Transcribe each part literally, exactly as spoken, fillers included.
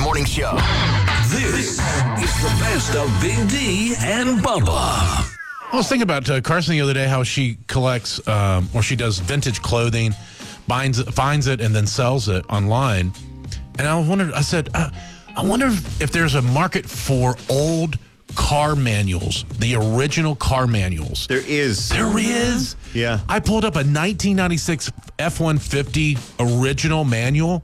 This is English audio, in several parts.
Morning Show. This is the best of Big D and Bubba. I was thinking about uh, Carson the other day, how she collects um, or she does vintage clothing, finds it, finds it, and then sells it online. And I wondered, I said, uh, I wonder if there's a market for old car manuals, the original car manuals. There is. There is? Yeah. I pulled up a nineteen ninety-six F one fifty original manual,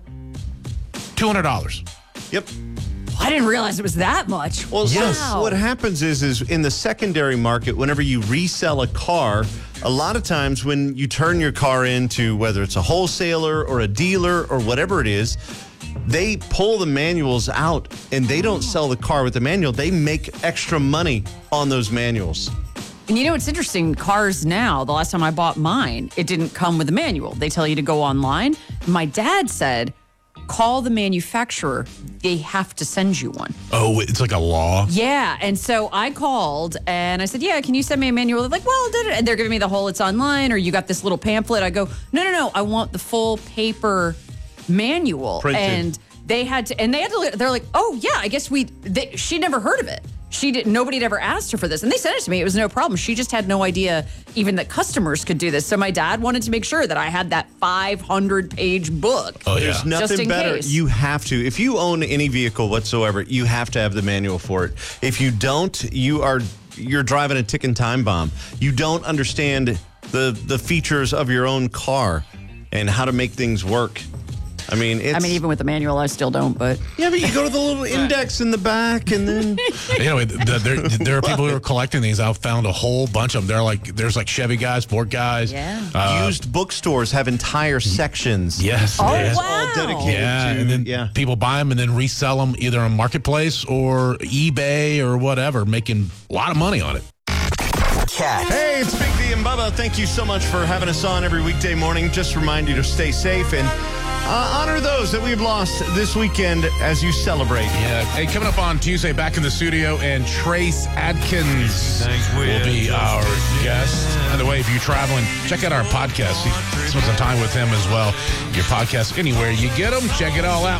two hundred dollars. Yep. I didn't realize it was that much. Well, Yes. so what happens is, is in the secondary market, whenever you resell a car, a lot of times when you turn your car into, whether it's a wholesaler or a dealer or whatever it is, they pull the manuals out and they don't sell the car with the manual. They make extra money on those manuals. And you know what's interesting? Cars now, the last time I bought mine, it didn't come with a manual. They tell you to go online. My dad said, call the manufacturer. They have to send you one. Oh, it's like a law? Yeah. And so I called and I said, yeah, can you send me a manual? They're like, well, da, da, da. And they're giving me the whole it's online or you got this little pamphlet. I go, no, no, no. I want the full paper manual. Printed. And they had to, and they had to, they're like, oh, yeah, I guess we, they, she never heard of it. She did, nobody had ever asked her for this. And they sent it to me. It was no problem. She just had no idea even that customers could do this. So my dad wanted to make sure that I had that five hundred page book. Oh, yeah. There's Just nothing in better. case. You have to. If you own any vehicle whatsoever, you have to have the manual for it. If you don't, you are you're driving a ticking time bomb. You don't understand the the features of your own car and how to make things work. I mean, it's, I mean, even with the manual, I still don't, but. yeah, but you go to the little index in the back and then. Anyway, the, there, there are people who are collecting these. I've found a whole bunch of them. They're like, there's like Chevy guys, Ford guys. Yeah. Uh, Used bookstores have entire sections. yes. Oh, yes. wow. All dedicated Yeah, to, and then yeah. people buy them and then resell them either on Marketplace or eBay or whatever, making a lot of money on it. Cat. Hey, it's Big D and Bubba. Thank you so much for having us on every weekday morning. Just remind you to stay safe and uh, honor those that we've lost this weekend as you celebrate. Yeah. Hey, coming up on Tuesday, back in the studio, and Trace Adkins will be our guest. By the way, if you're traveling, check out our podcast. Spend some time with him as well. Your podcast, anywhere you get them, check it all out.